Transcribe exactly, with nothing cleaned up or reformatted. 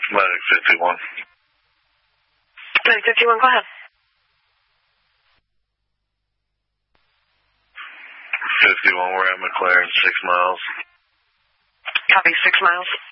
Medic fifty-one. Medic fifty-one, go ahead. fifty-one, we're at McLaren, six miles. Copy, six miles.